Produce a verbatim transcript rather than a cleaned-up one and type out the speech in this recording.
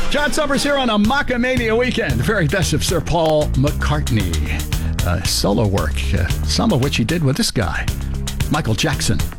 John Summers here on a Macamania weekend. The very best of Sir Paul McCartney. Uh, solo work, uh, some of which he did with this guy, Michael Jackson.